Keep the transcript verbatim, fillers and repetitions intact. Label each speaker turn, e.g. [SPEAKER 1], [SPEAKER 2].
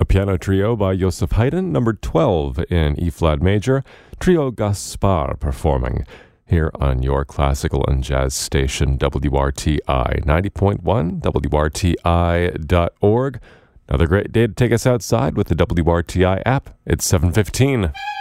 [SPEAKER 1] piano trio by Joseph Haydn, number twelve in E-flat major, Trio Gaspar performing here on your classical and jazz station, W R T I ninety point one, W R T I dot org. Another great day to take us outside with the W R T I app. It's seven fifteen.